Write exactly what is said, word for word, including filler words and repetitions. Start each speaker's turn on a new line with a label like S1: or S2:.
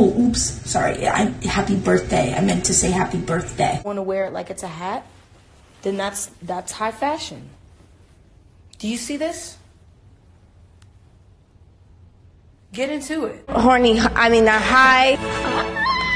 S1: Oh, oops, sorry. I, happy birthday. I meant to say happy birthday.
S2: Want to wear it like it's a hat? Then that's that's high fashion. Do you see this? Get into it.
S3: Horny, I mean, not high.